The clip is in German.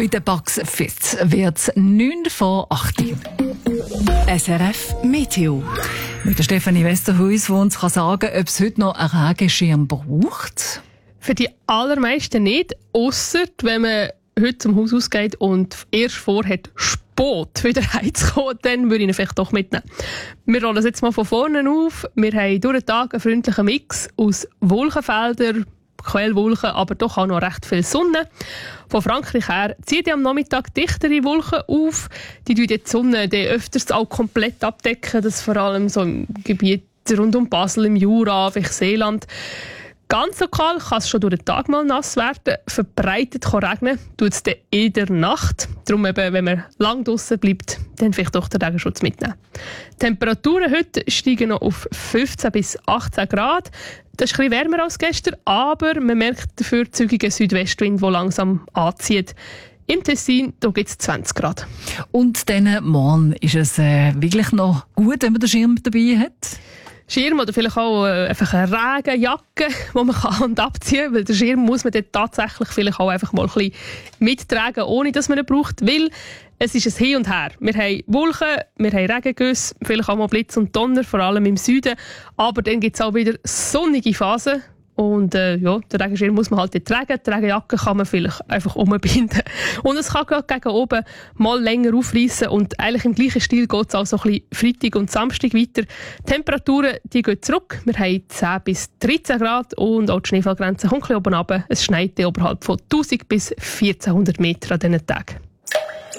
Mit den Bugs Fit wird es 9 vor 8 Uhr. SRF Meteo. Mit der Stefanie Westerhuis, die uns sagen kann, ob es heute noch einen Regenschirm braucht. Für die allermeisten nicht, ausser wenn man heute zum Haus ausgeht und erst vorhat, spät wieder heimzukommen, dann würde ich ihn vielleicht doch mitnehmen. Wir rollen es jetzt mal von vorne auf. Wir haben durch den Tag einen freundlichen Mix aus Wolkenfeldern, Quellwolken, aber doch auch noch recht viel Sonne. Von Frankreich her zieht am Nachmittag dichtere Wolken auf. Die decken die Sonne öfters auch komplett abdecken, das vor allem so im Gebiet rund um Basel, im Jura, vielleicht Seeland. Ganz lokal kann es schon durch den Tag mal nass werden. Verbreitet kann regnen, tut es dann in der Nacht. Darum eben, wenn man lang draussen bleibt, dann vielleicht doch den Regenschutz mitnehmen. Die Temperaturen heute steigen noch auf 15 bis 18 Grad. Das ist ein bisschen wärmer als gestern, aber man merkt dafür zügigen Südwestwind, der langsam anzieht. Im Tessin gibt es 20 Grad. Und dann morgen ist es wirklich noch gut, wenn man den Schirm dabei hat? Schirm oder vielleicht auch einfach eine Regenjacke, die man kann und abziehen kann, weil den Schirm muss man dort tatsächlich vielleicht auch einfach mal ein bisschen mittragen, ohne dass man ihn braucht, weil es ist ein Hin und Her. Wir haben Wolken, wir haben Regengüsse, vielleicht auch mal Blitz und Donner, vor allem im Süden, aber dann gibt es auch wieder sonnige Phasen. Und den Regenschirm muss man halt nicht tragen. Die Regenjacke kann man vielleicht einfach umbinden. Und es kann gerade gegen oben mal länger aufreissen. Und eigentlich im gleichen Stil geht es auch so ein bisschen Freitag und Samstag weiter. Die Temperaturen die gehen zurück. Wir haben 10 bis 13 Grad und auch die Schneefallgrenze kommt ein bisschen oben runter. Es schneit oberhalb von 1000 bis 1400 Metern an diesen Tagen.